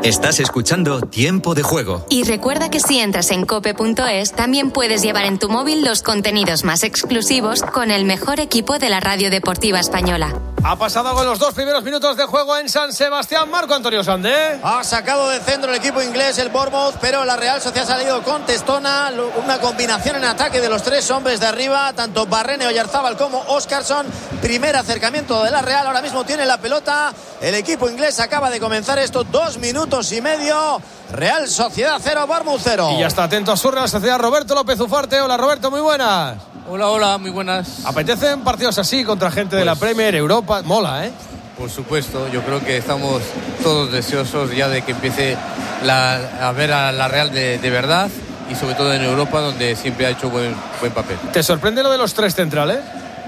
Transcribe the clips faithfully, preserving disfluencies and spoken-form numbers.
Estás escuchando Tiempo de Juego. Y recuerda que si entras en cope punto es, también puedes llevar en tu móvil los contenidos más exclusivos con el mejor equipo de la radio deportiva española. Ha pasado con los dos primeros minutos de juego en San Sebastián. Marco Antonio Sandé. Ha sacado de centro el equipo inglés, el Bournemouth, pero la Real Sociedad ha salido con testona. Una combinación en ataque de los tres hombres de arriba, tanto Barrene, Oyarzábal como Óscarson. Primer acercamiento de la Real, ahora mismo tiene la pelota. El equipo inglés acaba de comenzar esto, dos minutos y medio. Real Sociedad cero, Bournemouth cero. Y ya está atento a su Real Sociedad, Roberto López Ufarte. Hola Roberto, muy buenas. Hola, hola, muy buenas. ¿Apetecen partidos así contra gente pues, de la Premier, Europa? Mola, ¿eh? Por supuesto, yo creo que estamos todos deseosos ya de que empiece la, a ver a la Real de, de verdad, y sobre todo en Europa, donde siempre ha hecho buen, buen papel. ¿Te sorprende lo de los tres centrales?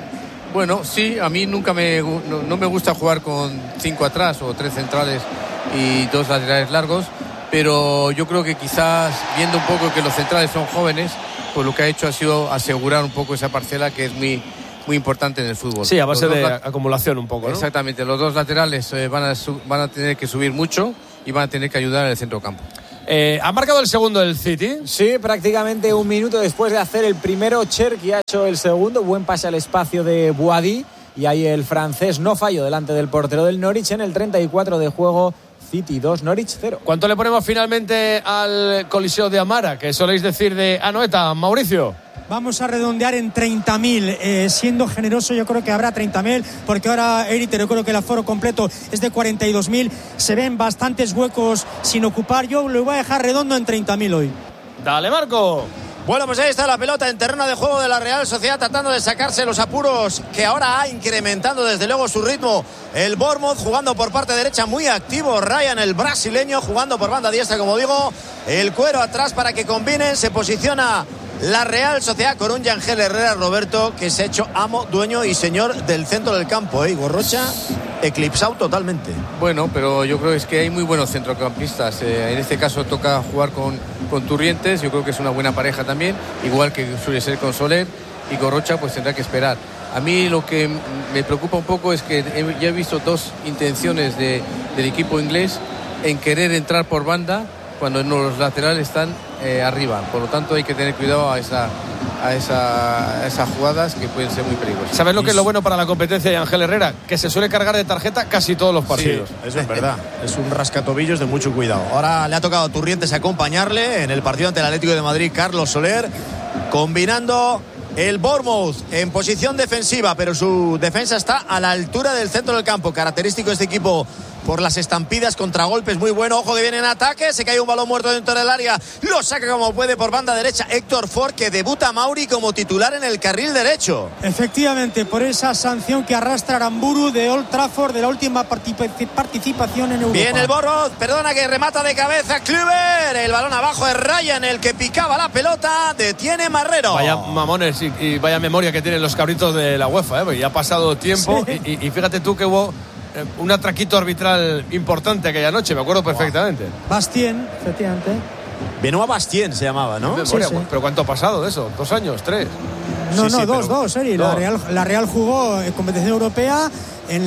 Bueno, sí, a mí nunca me no, no me gusta jugar con cinco atrás o tres centrales y dos laterales largos, pero yo creo que quizás viendo un poco que los centrales son jóvenes, pues lo que ha hecho ha sido asegurar un poco esa parcela que es muy muy importante en el fútbol. Sí, a base de la... acumulación un poco, ¿no? Exactamente, los dos laterales eh, van, a su... van a tener que subir mucho y van a tener que ayudar en el centro campo. Eh, ¿Ha marcado el segundo el City? Sí, prácticamente un minuto después de hacer el primero, Cherki ha hecho el segundo. Buen pase al espacio de Boadi. Y ahí el francés no falló delante del portero del Norwich en el treinta y cuatro de juego. City dos, Norwich cero. ¿Cuánto le ponemos finalmente al Coliseo de Amara? Que soléis decir de Anoeta, Mauricio. Vamos a redondear en treinta mil, eh, siendo generoso yo creo que habrá treinta mil, porque ahora Érite, yo creo que el aforo completo es de cuarenta y dos mil, se ven bastantes huecos sin ocupar, yo lo voy a dejar redondo en treinta mil hoy. Dale, Marco. Bueno, pues ahí está la pelota en terreno de juego de la Real Sociedad, tratando de sacarse los apuros que ahora ha incrementando desde luego su ritmo el Bournemouth, jugando por parte derecha muy activo Ryan, el brasileño, jugando por banda diestra, como digo, el Cuero atrás para que combinen, se posiciona la Real Sociedad con un Yangel Herrera, Roberto, que se ha hecho amo, dueño y señor del centro del campo, ¿eh? Gorrocha eclipsado totalmente. Bueno, pero yo creo que es que hay muy buenos centrocampistas. Eh, en este caso toca jugar con, con Turrientes, yo creo que es una buena pareja también, igual que suele ser con Soler, y Gorrocha pues tendrá que esperar. A mí lo que me preocupa un poco es que he, ya he visto dos intenciones de, del equipo inglés en querer entrar por banda cuando los laterales están eh, arriba. Por lo tanto hay que tener cuidado a, esa, a, esa, a esas jugadas que pueden ser muy peligrosas. ¿Sabes lo que es lo bueno para la competencia de Ángel Herrera? Que se suele cargar de tarjeta casi todos los partidos. Sí, eso es verdad. Es un rascatobillos de mucho cuidado. Ahora le ha tocado a Turrientes acompañarle en el partido ante el Atlético de Madrid, Carlos Soler, combinando el Bournemouth en posición defensiva, pero su defensa está a la altura del centro del campo, característico de este equipo por las estampidas, contragolpes muy bueno. Ojo que viene en ataque, se cae un balón muerto dentro del área, lo saca como puede por banda derecha Héctor Ford, que debuta Mauri como titular en el carril derecho. Efectivamente, por esa sanción que arrastra Aramburu de Old Trafford de la última participación en Europa. Bien el Bournemouth, perdona, que remata de cabeza Kluivert, el balón abajo es Ryan el que picaba la pelota, detiene Marrero. Vaya mamones y, y vaya memoria que tienen los cabritos de la UEFA, ¿eh? Porque ya ha pasado tiempo, sí. y, y fíjate tú que hubo un atraquito arbitral importante aquella noche, me acuerdo perfectamente. Bastien, efectivamente. Benoit Bastien se llamaba, ¿no? Sí, sí. ¿Pero cuánto ha pasado de eso? ¿Dos años? ¿Tres? No, sí, no, sí, dos, pero... dos, Eri. La Real, la Real jugó en competición europea en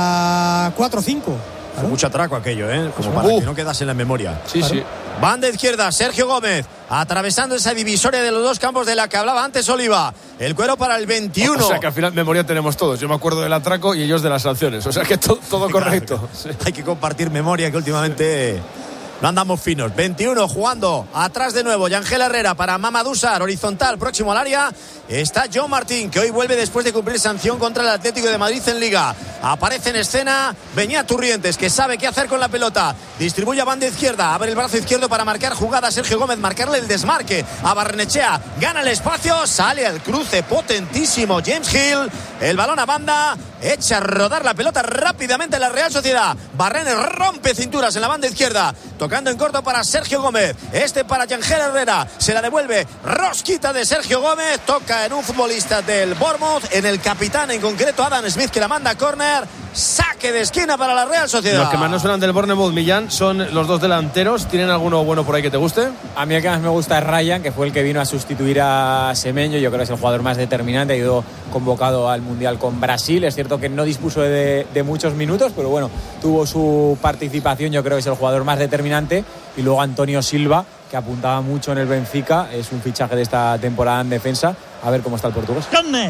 la cuatro cinco. Fue mucho atraco aquello, ¿eh? Como para uh. que no quedase en la memoria. Sí, claro. Sí. Banda izquierda, Sergio Gómez, atravesando esa divisoria de los dos campos de la que hablaba antes Oliva. El Cuero para el veintiuno. O sea que al final memoria tenemos todos. Yo me acuerdo del atraco y ellos de las sanciones. O sea que to- todo correcto. Claro, sí. Hay que compartir memoria, que últimamente no andamos finos. veintiuno jugando atrás de nuevo. Yangel Herrera para Mamadou Sarr, horizontal, próximo al área. Está John Martín, que hoy vuelve después de cumplir sanción contra el Atlético de Madrid en Liga. Aparece en escena Beñat Turrientes, que sabe qué hacer con la pelota. Distribuye a banda izquierda, abre el brazo izquierdo para marcar jugada. Sergio Gómez, marcarle el desmarque a Barrenechea. Gana el espacio, sale al cruce potentísimo James Hill. El balón a banda, echa a rodar la pelota rápidamente la Real Sociedad. Barrene rompe cinturas en la banda izquierda, tocando en corto para Sergio Gómez. Este para Yangel Herrera, se la devuelve. Rosquita de Sergio Gómez, toca en un futbolista del Bournemouth, en el capitán en concreto Adam Smith, que la manda a córner. Saque de esquina para la Real Sociedad. Los que más no suenan del Bournemouth, Millán, son los dos delanteros. ¿Tienen alguno bueno por ahí que te guste? A mí el que más me gusta es Ryan, que fue el que vino a sustituir a Semenyo. Yo creo que es el jugador más determinante. Ha ido convocado al Mundial con Brasil. Es cierto que no dispuso de, de muchos minutos, pero bueno, tuvo su participación. Yo creo que es el jugador más determinante. Y luego Antonio Silva, que apuntaba mucho en el Benfica. Es un fichaje de esta temporada en defensa. A ver cómo está el portugués.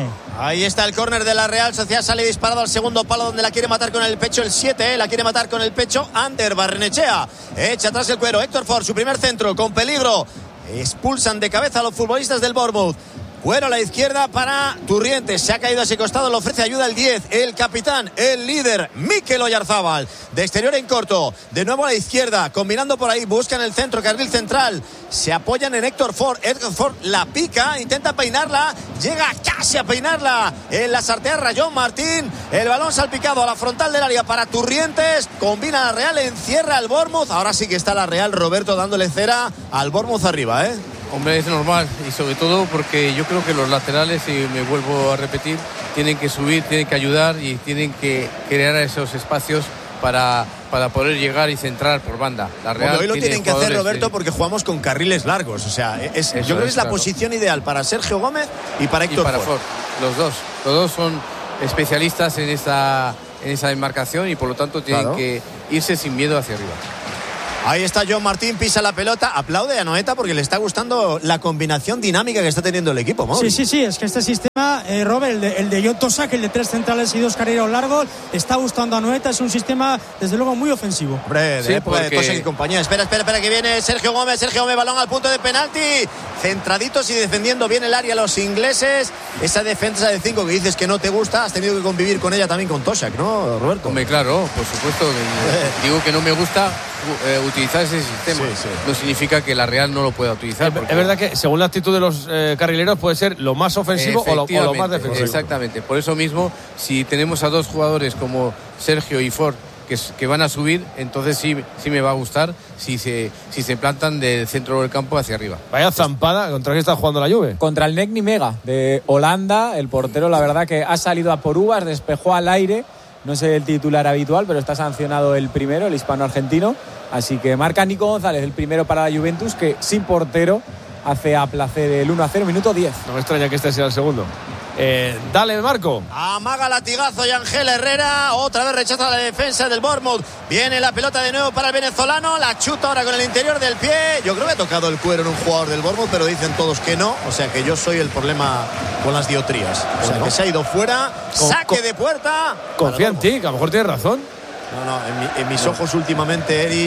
Ahí está el córner de la Real Sociedad. Sale disparado al segundo palo, donde la quiere matar con el pecho el siete. ¿eh? La quiere matar con el pecho Ander Barrenechea. Echa atrás el cuero. Héctor Ford, su primer centro, con peligro. Expulsan de cabeza a los futbolistas del Bournemouth. Cuero a la izquierda para Turrientes. Se ha caído a ese costado, le ofrece ayuda el diez, el capitán, el líder, Mikel Oyarzábal. De exterior en corto, de nuevo a la izquierda, combinando por ahí, buscan el centro, carril central. Se apoyan en Héctor Ford. Héctor Ford la pica, intenta peinarla, llega casi a peinarla en la sartearra John Martín. El balón salpicado a la frontal del área para Turrientes. Combina la Real, encierra al Bournemouth. Ahora sí que está la Real, Roberto, dándole cera al Bournemouth arriba, ¿eh? Hombre, es normal, y sobre todo porque yo creo que los laterales, y me vuelvo a repetir, tienen que subir, tienen que ayudar y tienen que crear esos espacios para, para poder llegar y centrar por banda. La Real bueno, hoy lo tiene tienen que hacer, Roberto, de... porque jugamos con carriles largos. O sea, es, yo creo que es, es la claro. posición ideal para Sergio Gómez y para Héctor y para Ford. Ford. Los dos, los dos son especialistas en esa, en esa demarcación y por lo tanto tienen claro. que irse sin miedo hacia arriba. Ahí está John Martín, pisa la pelota, aplaude a Noeta porque le está gustando la combinación dinámica que está teniendo el equipo, Mauri. Sí, sí, sí, es que este sistema, eh, Robert, el de, el de John Tosak, el de tres centrales y dos carreros largos, está gustando a Noeta, es un sistema desde luego muy ofensivo. Hombre, de sí, época porque... de Tosak y compañía. Espera, espera, espera, que viene Sergio Gómez, Sergio Gómez, balón al punto de penalti, centraditos y defendiendo bien el área los ingleses. Esa defensa de cinco que dices que no te gusta, has tenido que convivir con ella también con Tosak, ¿no, Roberto? Hombre, claro, por supuesto, digo que no me gusta eh, utilizar ese sistema. Sí, sí. No significa que la Real no lo pueda utilizar. Es, es verdad que según la actitud de los eh, carrileros puede ser lo más ofensivo o lo, o lo más defensivo. Exactamente. Por eso mismo, si tenemos a dos jugadores como Sergio y Ford que, que van a subir, entonces sí, sí me va a gustar si se, si se plantan del centro del campo hacia arriba. Vaya zampada, ¿contra qué está jugando la Juve? Contra el Negni Mega de Holanda. El portero, la verdad que ha salido a por uvas, despejó al aire. No es el titular habitual, pero está sancionado el primero, el hispano-argentino. Así que marca Nico González, el primero para la Juventus, que sin portero hace a placer el uno a cero, minuto diez. No me extraña que este sea el segundo. Eh, dale, Marco. Amaga latigazo y Ángel Herrera. Otra vez rechaza la defensa del Bournemouth. Viene la pelota de nuevo para el venezolano. La chuta ahora con el interior del pie. Yo creo que ha tocado el cuero en un jugador del Bournemouth, pero dicen todos que no. O sea que yo soy el problema con las diotrías. O sea que se ha ido fuera. Con, Saque con, de puerta. Confía en ti, que a lo mejor tienes razón. No, no, en, mi, en mis ojos últimamente, Eri.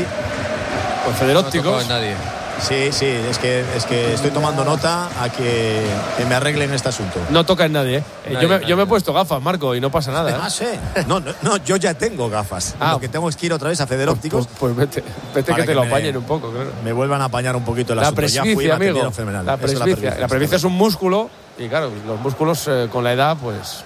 Con federópticos. No nadie. Sí, sí, es que, es que estoy tomando nota a que, que me arreglen este asunto. No toca en nadie, ¿eh? Nadie, yo, me, nadie. yo me he puesto gafas, Marco, y no pasa nada, ¿eh? Ah, sí. No, no, no, yo ya tengo gafas. Ah, lo que tengo es que ir otra vez a federópticos. Pues, pues, pues vete, vete que te que lo me, apañen un poco, claro. Me vuelvan a apañar un poquito el la asunto. Presbicia, ya fui, amigo. La presbicia, la presbicia. La presbicia es un músculo y, claro, los músculos eh, con la edad, pues...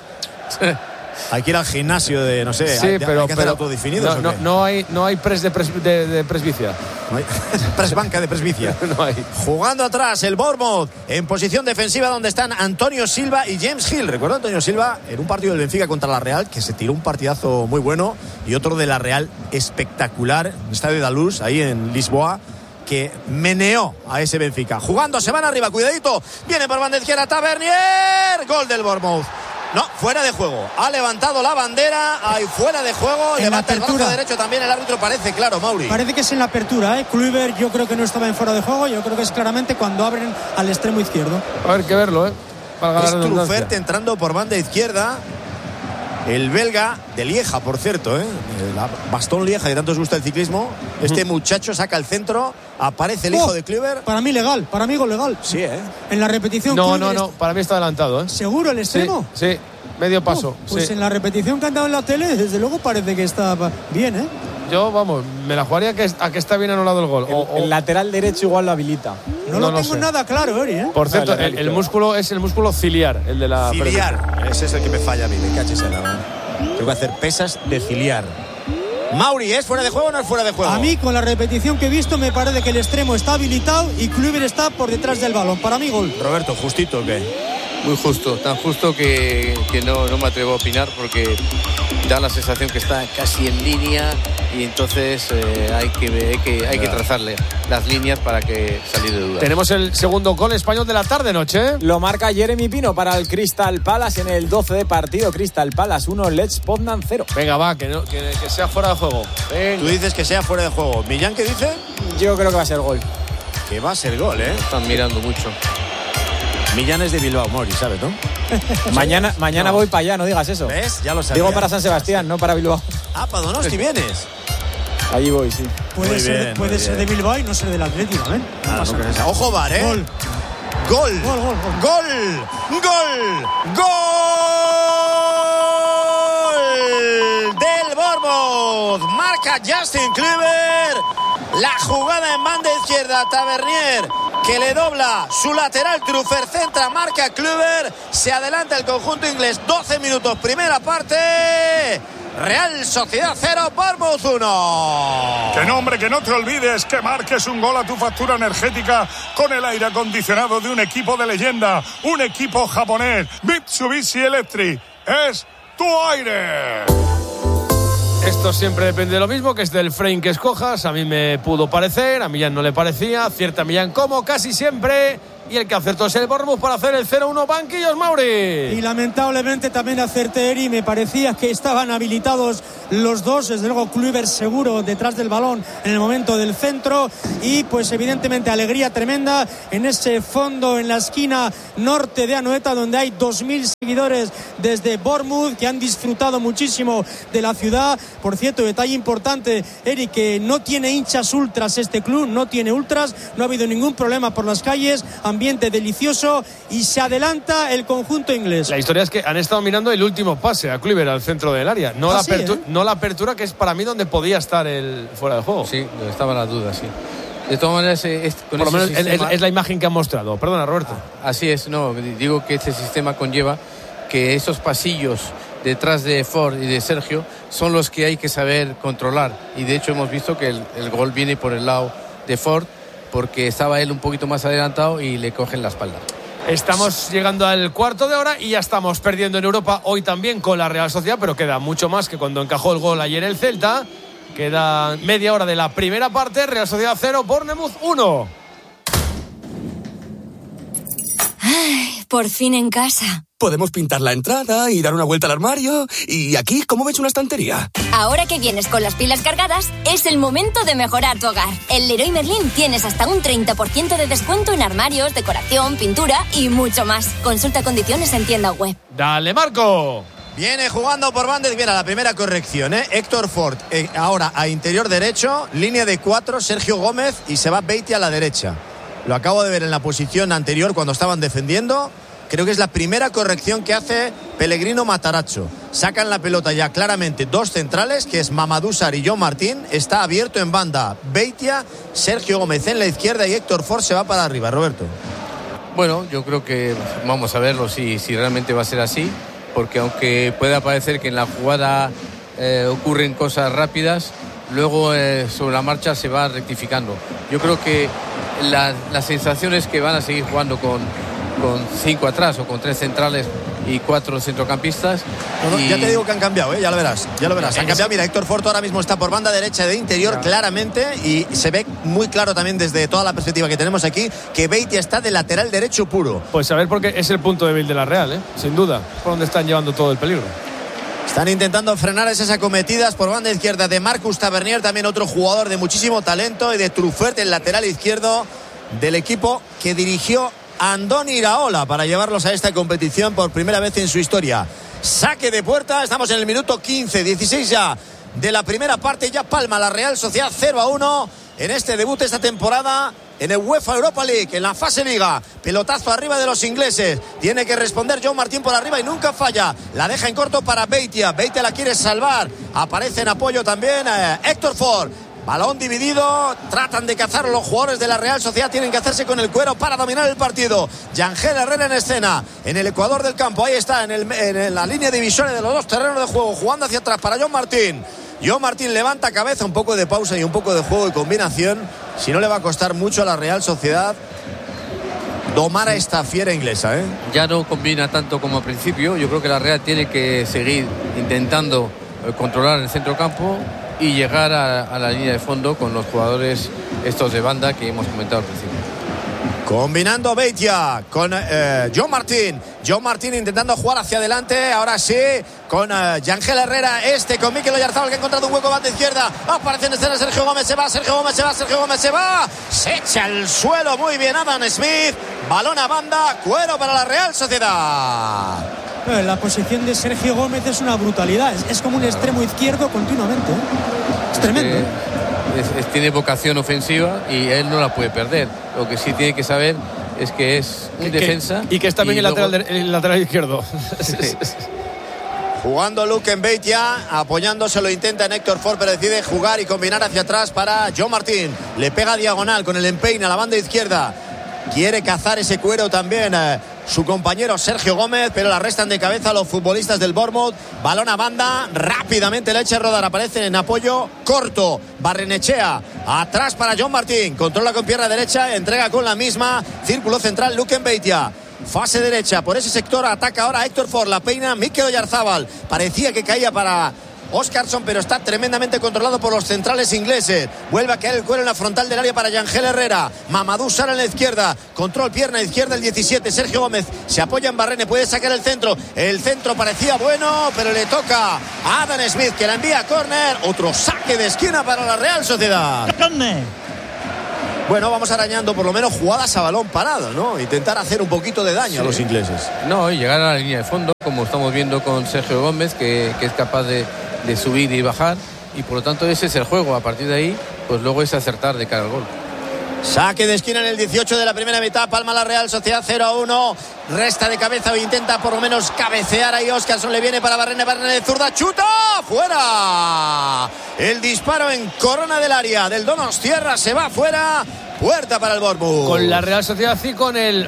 Hay que ir al gimnasio de, no sé, sí, hay, pero, hay que hacer pero autodefinidos. No, no, no, hay, no hay pres de, pres, de, de presbicia. No hay presbanca de presbicia. No hay. Jugando atrás el Bournemouth en posición defensiva donde están Antonio Silva y James Hill. Recuerdo a Antonio Silva en un partido del Benfica contra la Real que se tiró un partidazo muy bueno y otro de la Real espectacular en el Estadio da Luz, ahí en Lisboa, que meneó a ese Benfica. Jugando, se van arriba, cuidadito. Viene por banda izquierda Tavernier. Gol del Bournemouth. No, fuera de juego. Ha levantado la bandera. Ahí fuera de juego. En Levanta la apertura. el brazo derecho también. El árbitro parece claro, Mauri. Parece que es en la apertura, ¿eh? Kluivert yo creo que no estaba en fuera de juego. Yo creo que es claramente cuando abren al extremo izquierdo. A ver, que verlo, ¿eh? Para es Truffert entrando por banda izquierda. El belga de Lieja, por cierto, ¿eh? La Bastón Lieja, que tanto os gusta el ciclismo. Este uh-huh. muchacho saca el centro. Aparece el oh, hijo de Kluivert. Para mí legal, para mí gol legal. Sí, ¿eh? En la repetición. No, no, no. Para mí está adelantado, ¿eh? ¿Seguro el extremo? Sí, sí. Medio paso. Oh, pues sí. en la repetición que han dado en la tele, desde luego parece que está bien, ¿eh? Yo, vamos, me la jugaría a que, a que está bien anulado el gol. El, o, el lateral derecho igual lo habilita. No, no lo tengo nada claro, Eri, ¿eh? Por cierto, el, el músculo es el músculo ciliar, el de la... Ciliar. Ese es el que me falla a mí, me caches en la... Tengo que hacer pesas de ciliar. Mauri, ¿es fuera de juego o no es fuera de juego? A mí, con la repetición que he visto, me parece que el extremo está habilitado y Kluivert está por detrás del balón. Para mí, gol. Roberto, ¿justito o qué? Muy justo, tan justo que, que no, no me atrevo a opinar porque da la sensación que está casi en línea y entonces eh, hay que hay que hay que trazarle las líneas para que salir de duda. Tenemos el segundo gol español de la tarde noche. Lo marca Jeremy Pino para el Crystal Palace en el doce de partido. Crystal Palace uno, Lech Poznan cero. Venga, va, que, no, que, que sea fuera de juego. Venga. Tú dices que sea fuera de juego. ¿Millán qué dice? Yo creo que va a ser gol. Que va a ser gol, ¿eh? Están mirando mucho. Millán es de Bilbao, Mori, ¿sabes, no? mañana mañana no. voy para allá, no digas eso. ¿Ves? Ya lo sabía. Digo para San Sebastián, no para Bilbao. Ah, para Donosti vienes. Allí voy, sí. Puede Muy ser, bien, puede muy ser bien. de Bilbao y no ser del Atlético, ¿eh? No Ah, pasa no, nada. que- Ojo, Var, ¿eh? Gol. Gol. Gol, gol, gol. Gol. Gol. Gol del Bournemouth. Marca Justin Kluivert. La jugada en banda izquierda, Tavernier, que le dobla su lateral, Truffert centra, marca Kluivert, se adelanta el conjunto inglés, doce minutos, primera parte, Real Sociedad cero, Bournemouth uno. Que no, hombre, que no te olvides que marques un gol a tu factura energética con el aire acondicionado de un equipo de leyenda, un equipo japonés, Mitsubishi Electric, es tu aire. Esto siempre depende de lo mismo, que es del frame que escojas. A mí me pudo parecer, a Millán no le parecía. Cierta Millán como casi siempre. Y el que acertó es el Bournemouth para hacer el cero uno. Banquillos, Mauri. Y lamentablemente también acerté, Eri. Me parecía que estaban habilitados los dos. Desde luego Kluivert seguro detrás del balón en el momento del centro. Y pues evidentemente alegría tremenda en ese fondo en la esquina norte de Anoeta, donde hay dos mil seguidores desde Bournemouth que han disfrutado muchísimo de la ciudad. Por cierto, detalle importante, Eri, que no tiene hinchas ultras este club. No tiene ultras. No ha habido ningún problema por las calles. Ambiente delicioso y se adelanta el conjunto inglés. La historia es que han estado mirando el último pase a Kluivert al centro del área, no, Ah, la sí, apertu- ¿eh? no la apertura, que es para mí donde podía estar el fuera de juego. Sí, estaba la duda, sí. De todas maneras, eh, este, con Por lo ese menos es, sistema, es- es la imagen que han mostrado. Perdona, Roberto. así es, no, digo que este sistema conlleva que esos pasillos detrás de Ford y de Sergio son los que hay que saber controlar, y de hecho hemos visto que el, el gol viene por el lado de Ford porque estaba él un poquito más adelantado y le cogen la espalda. Estamos llegando al cuarto de hora y ya estamos perdiendo en Europa hoy también con la Real Sociedad, pero queda mucho más que cuando encajó el gol ayer el Celta. Queda media hora de la primera parte. Real Sociedad cero, Bournemouth uno. Ay, por fin en casa. Podemos pintar la entrada y dar una vuelta al armario. Y aquí, ¿cómo ves una estantería? Ahora que vienes con las pilas cargadas, es el momento de mejorar tu hogar. En Leroy Merlin tienes hasta un treinta por ciento de descuento en armarios, decoración, pintura y mucho más. Consulta condiciones en tienda web. Dale, Marco. Viene jugando por banda izquierda, la primera corrección, ¿eh? Héctor Ford, eh, ahora a interior derecho, línea de cuatro, Sergio Gómez, y se va Beatty a la derecha. Lo acabo de ver en la posición anterior cuando estaban defendiendo. Creo que es la primera corrección que hace Pellegrino Matarazzo. Sacan la pelota ya claramente dos centrales, que es Mamadou Sarr y John Martín. Está abierto en banda Beitia, Sergio Gómez en la izquierda y Héctor Ford se va para arriba. Roberto. Bueno, yo creo que vamos a verlo si, si realmente va a ser así, porque aunque pueda parecer que en la jugada eh, ocurren cosas rápidas, luego eh, sobre la marcha se va rectificando. Yo creo que la, la sensación es que van a seguir jugando con, con cinco atrás o con tres centrales y cuatro centrocampistas. No, no, y... Ya te digo que han cambiado, ¿eh? Ya lo verás, ya lo verás. Han cambiado. Mira, Héctor Ford ahora mismo está por banda derecha de interior, claro, claramente, y se ve muy claro también desde toda la perspectiva que tenemos aquí que Beitia está de lateral derecho puro. Pues a ver, porque es el punto débil de la Real, ¿eh? Sin duda, por donde están llevando todo el peligro. Están intentando frenar esas acometidas por banda izquierda de Marcus Tavernier, también otro jugador de muchísimo talento, y de Truffert, el lateral izquierdo del equipo que dirigió Andoni Iraola para llevarlos a esta competición por primera vez en su historia. Saque de puerta, estamos en el minuto quince, dieciséis ya de la primera parte. Ya palma la Real Sociedad cero a uno en este debut esta temporada en el UEFA Europa League, en la fase Liga. Pelotazo arriba de los ingleses. Tiene que responder John Martín por arriba y nunca falla. La deja en corto para Beitia. Beitia la quiere salvar. Aparece en apoyo también eh, Héctor Ford. Balón dividido, tratan de cazar los jugadores de la Real Sociedad, tienen que hacerse con el cuero para dominar el partido. Yangel Herrera en escena, en el ecuador del campo, ahí está, en, el, en la línea divisoria de los dos terrenos de juego, jugando hacia atrás para John Martín. John Martín levanta cabeza, un poco de pausa y un poco de juego y combinación. Si no, le va a costar mucho a la Real Sociedad domar a esta fiera inglesa, ¿eh? Ya no combina tanto como al principio. Yo creo que la Real tiene que seguir intentando eh, controlar el centro campo y llegar a, a la línea de fondo con los jugadores estos de banda que hemos comentado al principio. Combinando Beitia con eh, John Martín. John Martín intentando jugar hacia adelante. Ahora sí, con eh, Yangel Herrera. Este con Mikel Oyarzabal, que ha encontrado un hueco banda izquierda. Aparece en escena Sergio Gómez. Se va, Sergio Gómez se va, Sergio Gómez se va. Se echa al suelo muy bien Adam Smith. Balón a banda. Cuero para la Real Sociedad. La posición de Sergio Gómez es una brutalidad. Es, es como un extremo izquierdo continuamente. Es tremendo. Es que es, es, tiene vocación ofensiva y él no la puede perder. Lo que sí tiene que saber es que es un defensa. Y que está bien el, luego... lateral, el lateral izquierdo. Sí. Jugando Luke en Beitia, apoyándose, lo intenta en Héctor Ford, pero decide jugar y combinar hacia atrás para John Martín. Le pega diagonal con el empeine a la banda izquierda. Quiere cazar ese cuero también eh, su compañero Sergio Gómez, pero la restan de cabeza los futbolistas del Bournemouth. Balón a banda, rápidamente le echa a rodar, aparece en apoyo corto Barrenechea, atrás para John Martín, controla con pierna derecha, entrega con la misma, círculo central Luke en Beitia. Fase derecha, por ese sector ataca ahora Héctor Ford, la peina Mikel Oyarzabal. Parecía que caía para Óscarson, pero está tremendamente controlado por los centrales ingleses. Vuelve a caer el cuero en la frontal del área para Yangel Herrera. Mamadou Sarr en la izquierda, control pierna izquierda el diecisiete, Sergio Gómez se apoya en Barrene, puede sacar el centro. El centro parecía bueno, pero le toca a Adam Smith, que la envía a córner. Otro saque de esquina para la Real Sociedad. Bueno, vamos arañando por lo menos jugadas a balón parado, ¿no? Intentar hacer un poquito de daño, sí, a los ingleses. No, y llegar a la línea de fondo, como estamos viendo con Sergio Gómez, que, que es capaz de, de subir y bajar. Y por lo tanto ese es el juego. A partir de ahí, pues luego es acertar de cara al gol. Saque de esquina en el dieciocho de la primera mitad. Palma la Real Sociedad cero a uno. Resta de cabeza o intenta por lo menos cabecear ahí. Óscarson le viene para Barrene. Barrene de zurda. ¡Chuta! ¡Fuera! El disparo en corona del área del Donostiarra se va fuera. Puerta para el Bournemouth. Con la Real Sociedad y con el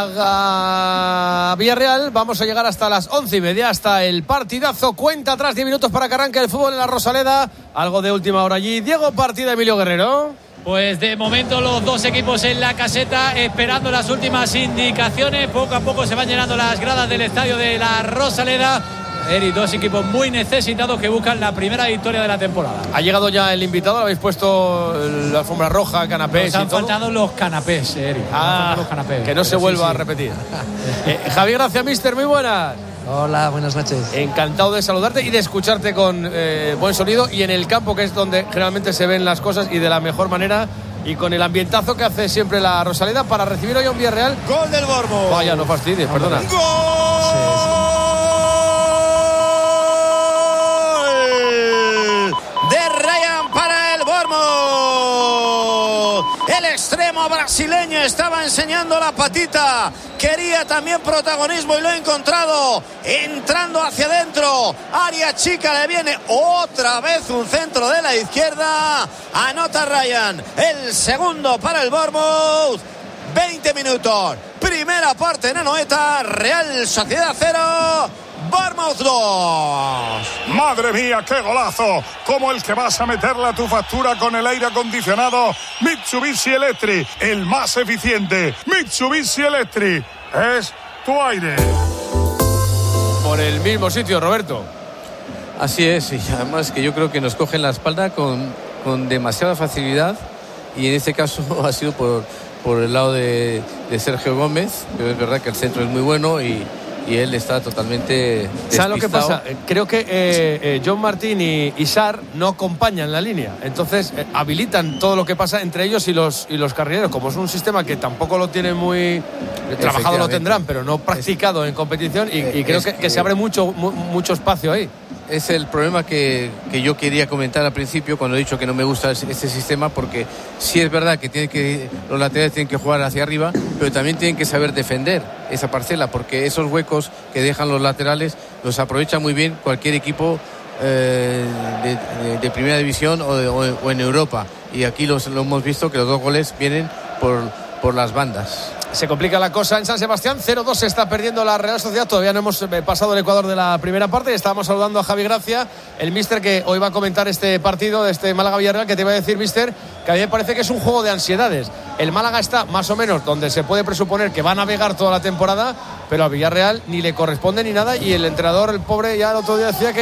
Málaga Villarreal vamos a llegar hasta las once y media, hasta el partidazo. Cuenta atrás, diez minutos para que arranque el fútbol en la Rosaleda. Algo de última hora allí. Diego, partida, Emilio Guerrero. Pues de momento los dos equipos en la caseta esperando las últimas indicaciones. Poco a poco se van llenando las gradas del estadio de la Rosaleda. Eri, dos equipos muy necesitados que buscan la primera victoria de la temporada. ¿Ha llegado ya el invitado? ¿Le habéis puesto la alfombra roja, canapés? Nos han y todo? faltado los canapés, Eri. Ah, los canapés, que no se vuelva sí, sí. a repetir. eh, Javier Gracia, mister, muy buenas. Hola, buenas noches. Encantado de saludarte y de escucharte con eh, buen sonido y en el campo, que es donde generalmente se ven las cosas y de la mejor manera, y con el ambientazo que hace siempre la Rosaleda para recibir hoy a un Villarreal. Gol del Bournemouth. Vaya, no fastidies, no, perdona. ¡Gol! Sí, sí. De Ryan para el Bournemouth. El extremo brasileño estaba enseñando la patita. Quería también protagonismo y lo ha encontrado. Entrando hacia adentro. Área chica, le viene otra vez un centro de la izquierda. Anota Ryan. El segundo para el Bournemouth. veinte minutos. Primera parte en Anoeta. Real Sociedad cero. Bournemouth dos. Madre mía, qué golazo. Como el que vas a meterle a tu factura con el aire acondicionado Mitsubishi Electric, el más eficiente. Mitsubishi Electric es tu aire. Por el mismo sitio, Roberto. Así es, y además que yo creo que nos cogen la espalda con, con demasiada facilidad, y en este caso ha sido por, por el lado de, de Sergio Gómez, pero es verdad que el centro es muy bueno y y él está totalmente despistado. ¿Sabes lo que pasa? Creo que eh, eh, John Martín y, y Sarr no acompañan la línea, entonces eh, habilitan todo lo que pasa entre ellos y los y los carrileros. Como es un sistema que tampoco lo tienen muy eh, trabajado, lo tendrán, pero no practicado en competición, y, y creo que, que se abre mucho mu, mucho espacio ahí. Es el problema que, que yo quería comentar al principio cuando he dicho que no me gusta este sistema, porque sí es verdad que, tiene que los laterales tienen que jugar hacia arriba, pero también tienen que saber defender esa parcela, porque esos huecos que dejan los laterales los aprovecha muy bien cualquier equipo eh, de, de, de primera división o, de, o, o en Europa, y aquí los, lo hemos visto que los dos goles vienen por, por las bandas. Se complica la cosa en San Sebastián. cero dos se está perdiendo la Real Sociedad. Todavía no hemos pasado el Ecuador de la primera parte. Estábamos saludando a Javi Gracia, el míster que hoy va a comentar este partido de este Málaga Villarreal, que te iba a decir, míster, que a mí me parece que es un juego de ansiedades. El Málaga está más o menos donde se puede presuponer que va a navegar toda la temporada, pero a Villarreal ni le corresponde ni nada, y el entrenador, el pobre, ya el otro día decía que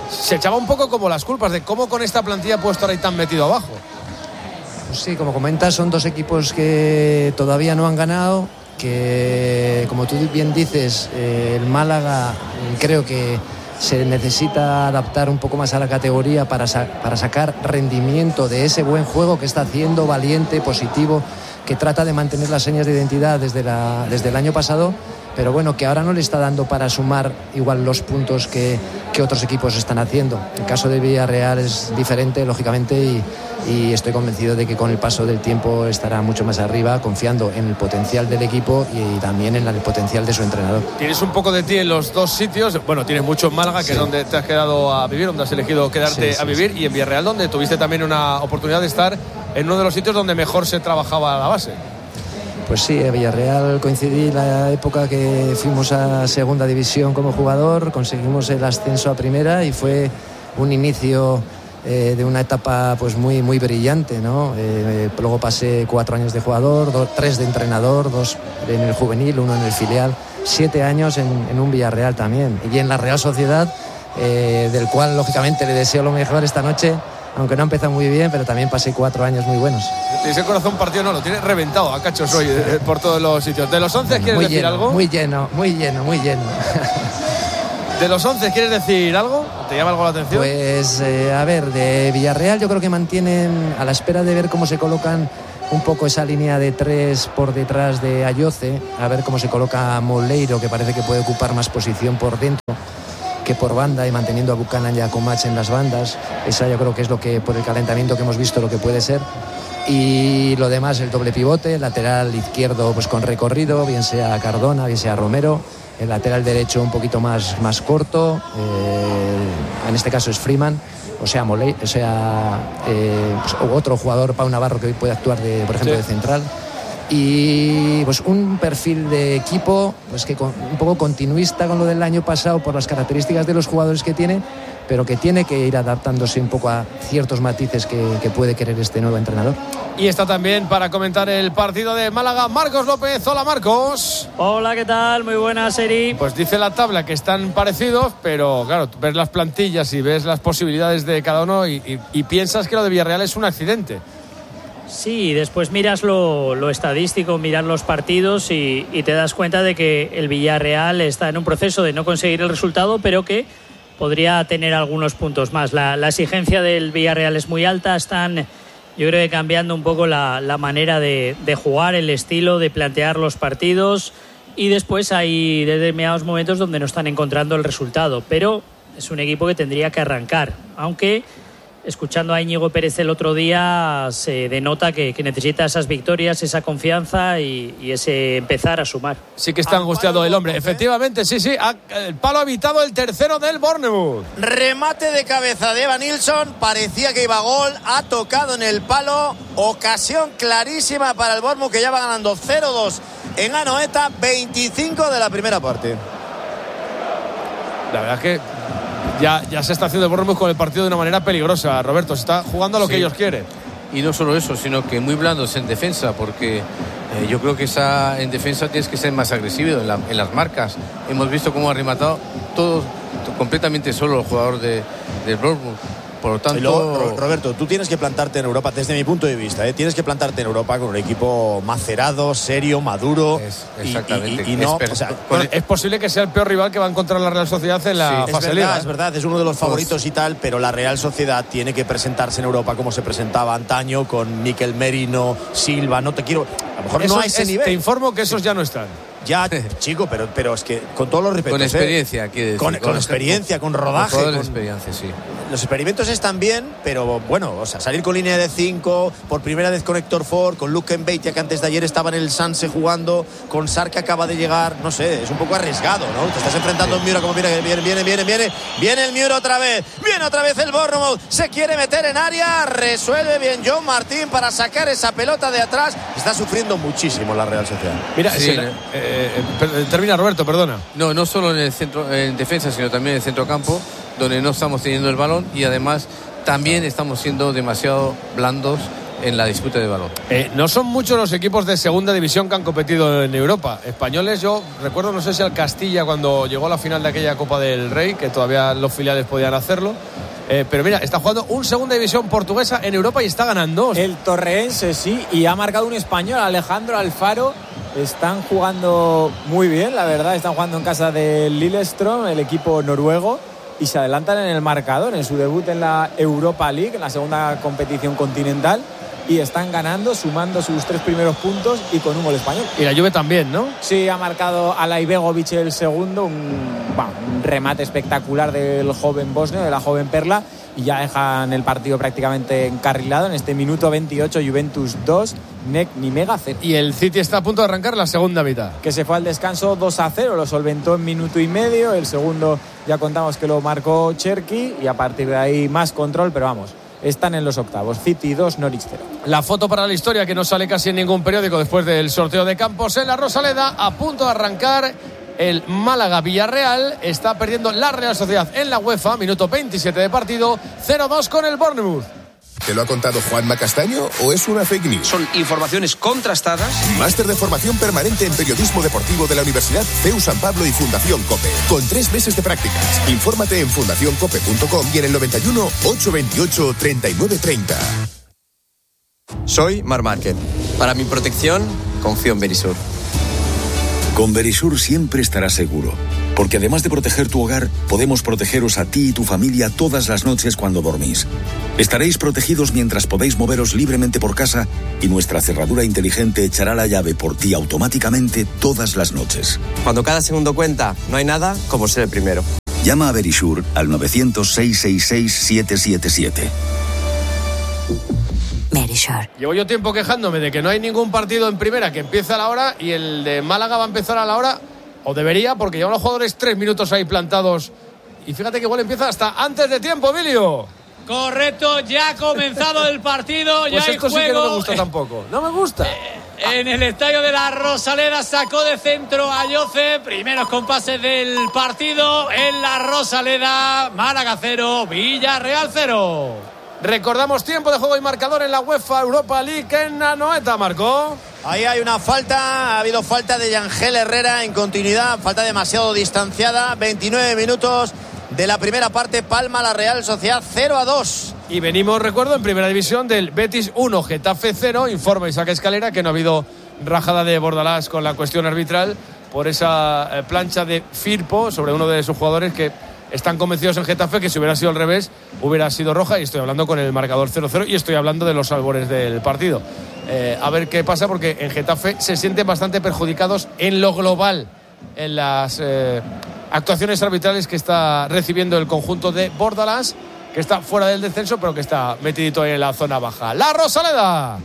se echaba un poco como las culpas de cómo con esta plantilla puede estar ahí tan metido abajo. Pues sí, como comentas, son dos equipos que todavía no han ganado, que como tú bien dices, eh, el Málaga creo que se necesita adaptar un poco más a la categoría para, sa- para sacar rendimiento de ese buen juego que está haciendo, valiente, positivo, que trata de mantener las señas de identidad desde, la, desde el año pasado, pero bueno, que ahora no le está dando para sumar igual los puntos que, que otros equipos están haciendo. El caso de Villarreal es diferente, lógicamente, y, y estoy convencido de que con el paso del tiempo estará mucho más arriba, confiando en el potencial del equipo y también en el potencial de su entrenador. Tienes un poco de ti en los dos sitios. Bueno, tienes mucho en Málaga, que sí, es donde te has quedado a vivir, donde has elegido quedarte sí, sí, a vivir, sí. Y en Villarreal, donde tuviste también una oportunidad de estar en uno de los sitios donde mejor se trabajaba la base. Pues sí, en Villarreal coincidí la época que fuimos a segunda división como jugador, conseguimos el ascenso a primera y fue un inicio eh, de una etapa pues muy, muy brillante, ¿no? Eh, luego pasé cuatro años de jugador, do, tres de entrenador, dos en el juvenil, uno en el filial, siete años en, en un Villarreal también. Y en la Real Sociedad, eh, del cual lógicamente le deseo lo mejor esta noche, aunque no ha empezado muy bien, pero también pasé cuatro años muy buenos. Ese corazón partido no, lo tiene reventado a cachos hoy eh, por todos los sitios. ¿De los once bueno, quieres decir lleno, algo? Muy lleno, muy lleno, muy lleno. ¿De los once quieres decir algo? ¿Te llama algo la atención? Pues, eh, a ver, de Villarreal yo creo que mantienen, a la espera de ver cómo se colocan un poco esa línea de tres por detrás de Ayoce, a ver cómo se coloca Moleiro, que parece que puede ocupar más posición por dentro que por banda, y manteniendo a Buchanan y a Comach en las bandas. Esa yo creo que es lo que, por el calentamiento que hemos visto, lo que puede ser. Y lo demás, el doble pivote, lateral izquierdo pues con recorrido, bien sea Cardona, bien sea Romero, el lateral derecho un poquito más, más corto, eh, en este caso es Freeman, o sea, Moley, o sea eh, pues, otro jugador, Pau Navarro, que hoy puede actuar de, por ejemplo, sí, de central. Y pues un perfil de equipo pues que con, un poco continuista con lo del año pasado por las características de los jugadores que tiene, pero que tiene que ir adaptándose un poco a ciertos matices que, que puede querer este nuevo entrenador. Y está también para comentar el partido de Málaga Marcos López. Hola, Marcos. Hola, ¿qué tal? Muy buenas, Eri. Pues dice la tabla que están parecidos, pero claro, ves las plantillas y ves las posibilidades de cada uno y, y, y piensas que lo de Villarreal es un accidente. Sí, después miras lo, lo estadístico, miras los partidos y, y te das cuenta de que el Villarreal está en un proceso de no conseguir el resultado, pero que podría tener algunos puntos más. La, la exigencia del Villarreal es muy alta, están, yo creo que cambiando un poco la, la manera de, de jugar, el estilo, de plantear los partidos, y después hay determinados momentos donde no están encontrando el resultado, pero es un equipo que tendría que arrancar, aunque escuchando a Íñigo Pérez el otro día se denota que, que necesita esas victorias, esa confianza y, y ese empezar a sumar. Sí que está angustiado el hombre, efectivamente, sí, sí, ha, el palo ha evitado el tercero del Bournemouth. Remate de cabeza de Evan Nilsson, parecía que iba a gol, ha tocado en el palo, ocasión clarísima para el Bournemouth, que ya va ganando cero dos en Anoeta, veinticinco de la primera parte. La verdad es que Ya, ya se está haciendo el Bournemouth con el partido de una manera peligrosa, Roberto. Se está jugando a lo sí. que ellos quieren. Y no solo eso, sino que muy blandos en defensa, porque eh, yo creo que esa, en defensa tienes que ser más agresivo en, la, en las marcas. Hemos visto cómo ha rematado todo, todo completamente solo el jugador de, de Bournemouth. Por lo tanto, luego, Roberto, tú tienes que plantarte en Europa, desde mi punto de vista, ¿eh? Tienes que plantarte en Europa con un equipo macerado, serio, maduro. Es, exactamente. Y, y, y no, o sea, bueno, es posible que sea el peor rival que va a encontrar la Real Sociedad en la sí, fase es verdad, liga. Es verdad, es uno de los favoritos y tal, pero la Real Sociedad tiene que presentarse en Europa como se presentaba antaño, con Mikel Merino, Silva. No te quiero. A lo mejor eso no a ese es, nivel. Te informo que esos ya no están. Ya, chico, pero, pero es que con todos los respetos. Con experiencia, ¿eh? quiere decir. Con, con, con experiencia, con rodaje. Con con experiencia, sí. Los experimentos están bien, pero bueno, o sea, salir con línea de cinco, por primera vez con Héctor Ford, con Luke Mbeitia, que antes de ayer estaba en el Sanse jugando, con Sar, que acaba de llegar, no sé, es un poco arriesgado, ¿no? Te estás enfrentando sí. a un Miura como viene, viene, viene, viene, viene, viene el Miura otra vez, viene otra vez el Bournemouth, se quiere meter en área, resuelve bien John Martín para sacar esa pelota de atrás, está sufriendo muchísimo la Real Sociedad. Mira, sí, sí, ¿no? eh, eh, termina Roberto, perdona. No, no solo en el centro, en defensa, sino también en el centrocampo, donde no estamos teniendo el balón y además también estamos siendo demasiado blandos en la disputa de balón. Eh, no son muchos los equipos de segunda división que han competido en Europa. Españoles, yo recuerdo, no sé si al Castilla cuando llegó a la final de aquella Copa del Rey, que todavía los filiales podían hacerlo. Eh, pero mira, está jugando un segunda división portuguesa en Europa y está ganando. El Torreense, sí, y ha marcado un español, Alejandro Alfaro. Están jugando muy bien, la verdad. Están jugando en casa del Lillestrøm, el equipo noruego, y se adelantan en el marcador en su debut en la Europa League, en la segunda competición continental, y están ganando, sumando sus tres primeros puntos y con un gol español. Y la Juve también, ¿no? Sí, ha marcado Alay Begovic el segundo, un, bueno, un remate espectacular del joven bosnio, de la joven perla, y ya dejan el partido prácticamente encarrilado en este minuto veintiocho. Juventus dos, N E C Nimega cero. Y el City está a punto de arrancar la segunda mitad, que se fue al descanso dos a cero, lo solventó en minuto y medio. El segundo ya contamos que lo marcó Cherki, y a partir de ahí más control, pero vamos, están en los octavos. City dos, Norwich cero. La foto para la historia, que no sale casi en ningún periódico después del sorteo de Campos en la Rosaleda. A punto de arrancar el Málaga-Villarreal. Está perdiendo la Real Sociedad en la UEFA, minuto veintisiete de partido, cero dos con el Bournemouth. ¿Te lo ha contado Juanma Castaño o es una fake news? Son informaciones contrastadas. Máster de formación permanente en periodismo deportivo de la Universidad C E U San Pablo y Fundación COPE, con tres meses de prácticas. Infórmate en fundación cope punto com y en el noventa y uno, ochocientos veintiocho, treinta y nueve treinta. Soy Mar Márquez. Para mi protección, confío en Verisur. Con Verisur siempre estarás seguro, porque además de proteger tu hogar, podemos protegeros a ti y tu familia todas las noches cuando dormís. Estaréis protegidos mientras podéis moveros libremente por casa, y nuestra cerradura inteligente echará la llave por ti automáticamente todas las noches. Cuando cada segundo cuenta, no hay nada como ser el primero. Llama a Verisur al novecientos, seiscientos sesenta y seis, setecientos setenta y siete. Verisur. Llevo yo tiempo quejándome de que no hay ningún partido en primera que empiece a la hora, y el de Málaga va a empezar a la hora, o debería, porque llevan los jugadores tres minutos ahí plantados, y fíjate que igual empieza hasta antes de tiempo, Emilio. Correcto, ya ha comenzado el partido, pues ya hay esto juego. Sí que no me gusta tampoco. No me gusta. En el estadio de la Rosaleda sacó de centro a Yoce, primeros compases del partido en la Rosaleda. Málaga cero, Villarreal cero. Recordamos tiempo de juego y marcador en la UEFA Europa League en Anoeta, Marcó. Ahí hay una falta, ha habido falta de Yangel Herrera en continuidad, falta demasiado distanciada. Veintinueve minutos de la primera parte, palma la Real Sociedad cero a dos. Y venimos, recuerdo, en primera división del Betis uno, Getafe cero. Informa Isaac Escalera que no ha habido rajada de Bordalás con la cuestión arbitral por esa eh, plancha de Firpo sobre uno de sus jugadores, que están convencidos en Getafe que si hubiera sido al revés hubiera sido roja, y estoy hablando con el marcador cero cero y estoy hablando de los albores del partido. Eh, a ver qué pasa, porque en Getafe se sienten bastante perjudicados en lo global en las eh, actuaciones arbitrales que está recibiendo el conjunto de Bordalás, que está fuera del descenso pero que está metidito ahí en la zona baja. La Rosaleda,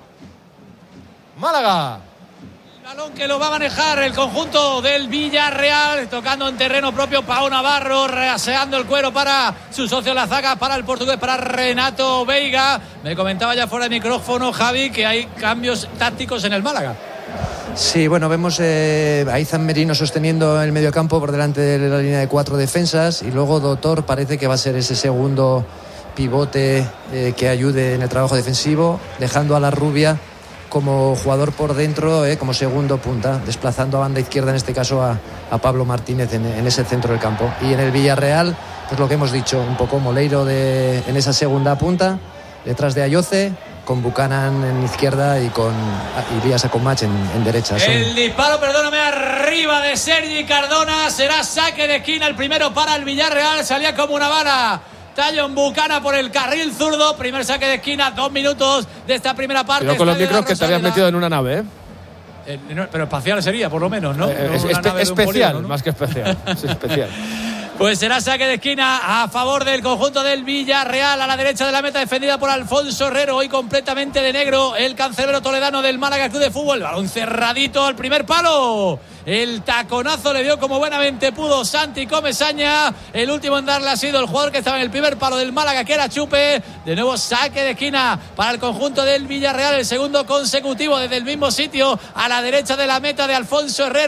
Málaga. Balón que lo va a manejar el conjunto del Villarreal, tocando en terreno propio Pau Navarro, reaseando el cuero para su socio la zaga, para el portugués, para Renato Veiga. Me comentaba ya fuera de micrófono, Javi, que hay cambios tácticos en el Málaga. Sí, bueno, vemos eh, a Izan Merino sosteniendo el mediocampo por delante de la línea de cuatro defensas, y luego Dotor parece que va a ser ese segundo pivote eh, que ayude en el trabajo defensivo, dejando a la Rubia como jugador por dentro, eh, como segundo punta, desplazando a banda izquierda en este caso a, a Pablo Martínez en, en ese centro del campo. Y en el Villarreal, pues lo que hemos dicho, un poco Moleiro de, en esa segunda punta, detrás de Ayoce, con Buchanan en izquierda y con Ilías Akomach en, en derecha. Son... El disparo, perdóname, arriba de Sergi Cardona, será saque de esquina, el primero para el Villarreal, salía como una bala Tayon Buchanan por el carril zurdo, primer saque de esquina, dos minutos de esta primera parte. Pero con los micros que te habías metido en una nave, ¿eh? Eh, no, pero espacial sería, por lo menos, ¿no? Eh, no es, espe- especial, polígono, ¿no? Más que especial. Es especial. Pues será saque de esquina a favor del conjunto del Villarreal, a la derecha de la meta, defendida por Alfonso Herrero, hoy completamente de negro, el cancerbero toledano del Málaga Club de Fútbol. Balón cerradito al primer palo. El taconazo le dio como buenamente pudo Santi Comesaña. El último en darle ha sido el jugador que estaba en el primer palo del Málaga, que era Chupe. De nuevo saque de esquina para el conjunto del Villarreal, el segundo consecutivo desde el mismo sitio, a la derecha de la meta de Alfonso Herrero.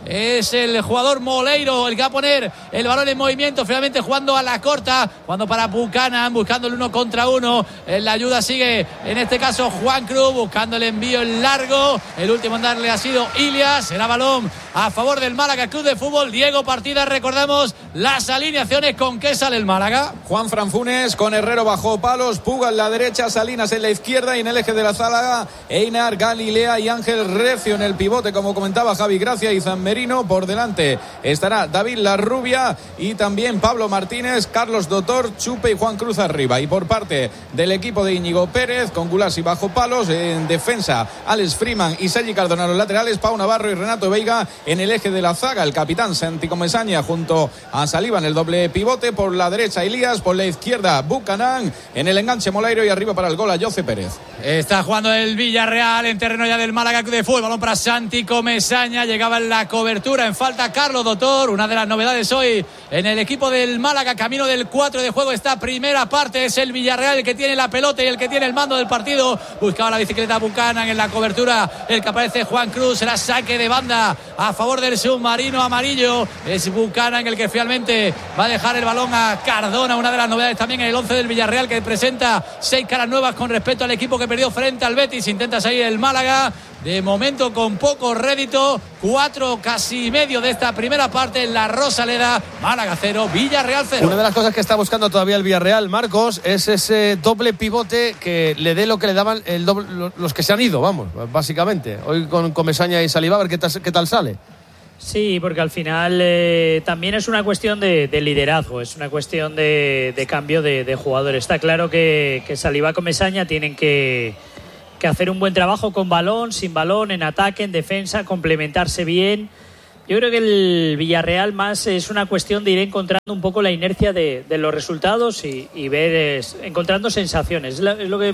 Es el jugador Moleiro el que va a poner el balón en movimiento, finalmente jugando a la corta, jugando para Buchanan, buscando el uno contra uno. En la ayuda sigue, en este caso, Juan Cruz, buscando el envío en largo. El último en darle ha sido Ilias. Será balón a favor del Málaga Club de Fútbol. Diego Partida, recordamos las alineaciones. ¿Con qué sale el Málaga? Juan Franfunes con Herrero bajo palos, Puga en la derecha, Salinas en la izquierda y en el eje de la sala Einar, Galilea y Ángel Recio en el pivote, como comentaba Javi Gracia y San Merino. Por delante estará David Larrubia y también Pablo Martínez, Carlos Dotor, Chupe y Juan Cruz arriba. Y por parte del equipo de Íñigo Pérez, con Gulasi bajo palos, en defensa Alex Freeman y Sergi Cardona los laterales, Pau Navarro y Renato Veiga en el eje de la zaga, el capitán Santi Comesaña junto a Saliba en el doble pivote, por la derecha Elías, por la izquierda Buchanan, en el enganche Moleiro y arriba para el gol a Jose Pérez. Está jugando el Villarreal en terreno ya del Málaga de Fútbol, balón para Santi Comesaña, llegaba en la cobertura, en falta Carlos Dotor. Una de las novedades hoy en el equipo del Málaga, camino del cuatro de juego esta primera parte, es el Villarreal el que tiene la pelota y el que tiene el mando del partido. Buscaba la bicicleta Buchanan en la cobertura, el que aparece Juan Cruz, será saque de banda a favor del submarino amarillo. Es Buchanan el que finalmente va a dejar el balón a Cardona. Una de las novedades también en el once del Villarreal, que presenta seis caras nuevas con respecto al equipo que perdió frente al Betis. Intenta salir el Málaga, de momento con poco rédito, cuatro casi medio de esta primera parte en la Rosaleda. Málaga cero, Villarreal cero. Una de las cosas que está buscando todavía el Villarreal, Marcos, es ese doble pivote que le dé lo que le daban el doble, los que se han ido, vamos, básicamente. Hoy con Comesaña y Saliba, a ver qué tal, qué tal sale. Sí, porque al final eh, también es una cuestión de, de liderazgo, es una cuestión de, de cambio de, de jugadores. Está claro que, que Saliba y Comesaña tienen que, que hacer un buen trabajo con balón, sin balón, en ataque, en defensa, complementarse bien. Yo creo que el Villarreal más es una cuestión de ir encontrando un poco la inercia de, de los resultados y, y ver, es, encontrando sensaciones. Es lo, es lo que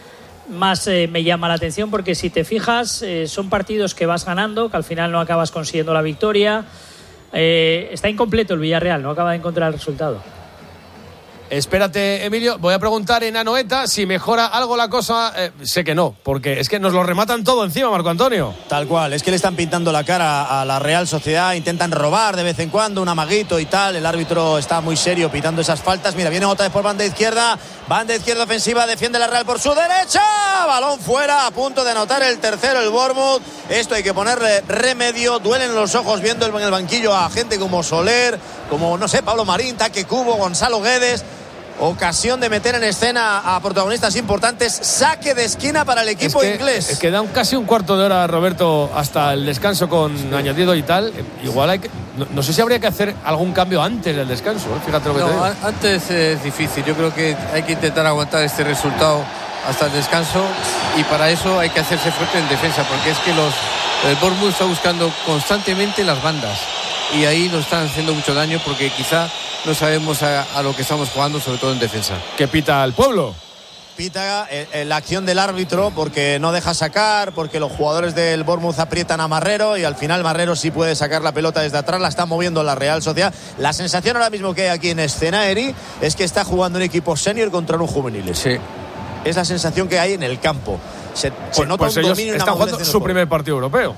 más eh, me llama la atención, porque si te fijas eh, son partidos que vas ganando, que al final no acabas consiguiendo la victoria. Eh, está incompleto el Villarreal, no acaba de encontrar el resultado. Espérate, Emilio, voy a preguntar en Anoeta si mejora algo la cosa. Eh, sé que no, porque es que nos lo rematan todo encima, Marco Antonio. Tal cual, es que le están pintando la cara a la Real Sociedad, intentan robar de vez en cuando un amaguito y tal. El árbitro está muy serio pitando esas faltas. Mira, viene otra vez por banda izquierda, banda izquierda ofensiva, defiende la Real por su derecha, balón fuera, a punto de anotar el tercero el Bournemouth. Esto hay que ponerle remedio. Duelen los ojos viendo en el banquillo a gente como Soler, como, no sé, Pablo Marín, Taque Cubo, Gonzalo Guedes. Ocasión de meter en escena a protagonistas importantes. Saque de esquina para el equipo es que, inglés. Es que da un, casi un cuarto de hora, Roberto, hasta el descanso con sí. añadido y tal. Igual hay que, no, no sé si habría que hacer algún cambio antes del descanso, ¿eh? Fíjate lo que no, te digo. Antes es difícil. Yo creo que hay que intentar aguantar este resultado hasta el descanso, y para eso hay que hacerse fuerte en defensa, porque es que los el Bournemouth está buscando constantemente las bandas y ahí nos están haciendo mucho daño, porque quizá no sabemos a, a lo que estamos jugando, sobre todo en defensa. ¿Qué pita el pueblo? Pita eh, la acción del árbitro, porque no deja sacar, porque los jugadores del Bournemouth aprietan a Marrero y al final Marrero sí puede sacar la pelota desde atrás, la está moviendo la Real Sociedad. La sensación ahora mismo que hay aquí en escena, Eri, es que está jugando un equipo senior contra un juvenil. Sí. Es la sensación que hay en el campo. Se, pues, se nota pues un ellos dominio y una están jugando su primer partido europeo.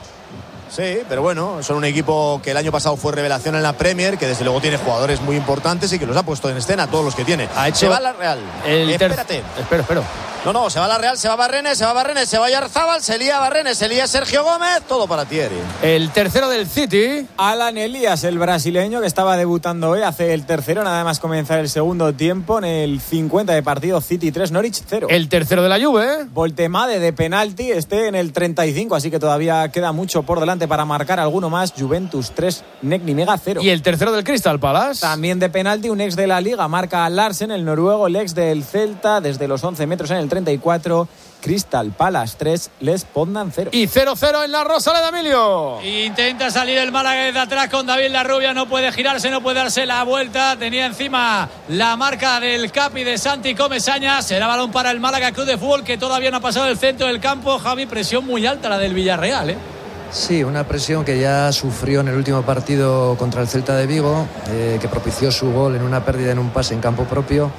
Sí, pero bueno, son un equipo que el año pasado fue revelación en la Premier, que desde luego tiene jugadores muy importantes y que los ha puesto en escena, todos los que tiene. Ha hecho se va la Real. El Espérate. Ter... Espero, espero. No, no, se va la Real, se va Barrenes, se va Barrenes, se va Yarzábal, se lía Barrenes, se lía Sergio Gómez, todo para Thierry. El tercero del City. Alan Elías, el brasileño que estaba debutando hoy, hace el tercero, nada más comenzar el segundo tiempo en el cincuenta de partido. City tres, Norwich cero. El tercero de la Juve. Voltemade de penalti, este en el treinta y cinco, así que todavía queda mucho por delante para marcar alguno más. Juventus tres, Negni Mega cero. Y el tercero del Crystal Palace. También de penalti, un ex de la Liga, marca a Larsen, el noruego, el ex del Celta, desde los once metros en el treinta y cuatro. Crystal Palace tres, Les Poznan cero. Y cero cero en la Rosaleda, Emilio. Intenta salir el Málaga desde atrás con David Larrubia, no puede girarse, no puede darse la vuelta. Tenía encima la marca del capi de Santi Comesaña. Será balón para el Málaga Club de Fútbol, que todavía no ha pasado el centro del campo. Javi, presión muy alta la del Villarreal, ¿eh? Sí, una presión que ya sufrió en el último partido contra el Celta de Vigo, eh, que propició su gol en una pérdida en un pase en campo propio.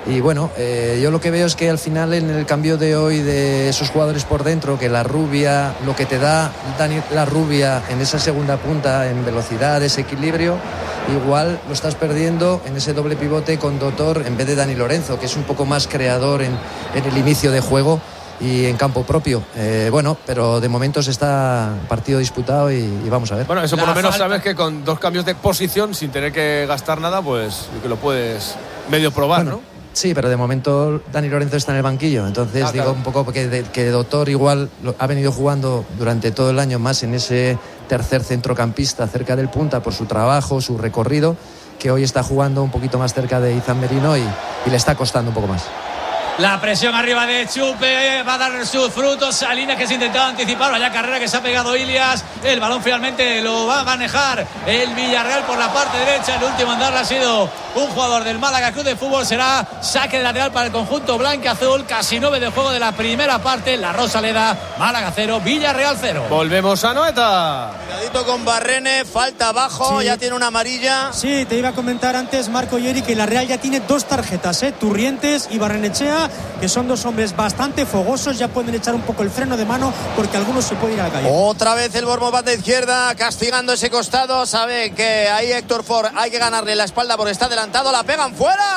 Y bueno, eh, yo lo que veo es que al final en el cambio de hoy de esos jugadores por dentro, que la Rubia, lo que te da Dani la Rubia en esa segunda punta, en velocidad, desequilibrio, igual lo estás perdiendo en ese doble pivote con Dotor en vez de Dani Lorenzo, que es un poco más creador en, en el inicio de juego y en campo propio. Eh, bueno, pero de momento se está partido disputado y, y vamos a ver. Bueno, eso por La lo menos falta. sabes que con dos cambios de posición, sin tener que gastar nada, pues que lo puedes medio probar, Bueno, ¿no? Sí, pero de momento Dani Lorenzo está en el banquillo, entonces Ah, digo claro. un poco que, de, que Doctor igual lo, ha venido jugando durante todo el año más en ese tercer centrocampista cerca del punta por su trabajo, su recorrido, que hoy está jugando un poquito más cerca de Izan Merino y, y le está costando un poco más. La presión arriba de Chupe va a dar sus frutos. Salinas que se intentaba anticipar. Vaya carrera que se ha pegado Ilias. El balón finalmente lo va a manejar el Villarreal por la parte derecha. El último en darle ha sido un jugador del Málaga Club de Fútbol. Será saque de lateral para el conjunto blanca-azul. Casi nueve de juego de la primera parte. La Rosaleda, Málaga cero, Villarreal cero. Volvemos a Noeta. Cuidadito con Barrene, falta abajo, Sí. ya tiene una amarilla. Sí, te iba a comentar antes, Marco Yeri, que la Real ya tiene dos tarjetas, ¿eh? Turrientes y Barrenechea, que son dos hombres bastante fogosos, ya pueden echar un poco el freno de mano porque algunos se pueden ir a la calle. Otra vez el Bournemouth banda izquierda, castigando ese costado. Sabe que ahí Héctor Ford hay que ganarle la espalda porque está adelantado. La pegan